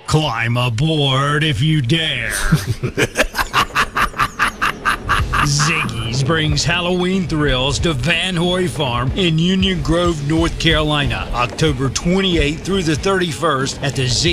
Climb aboard if you dare. Ziggy's brings Halloween thrills to Van Hoy Farm in Union Grove, North Carolina, October 28th through the 31st at the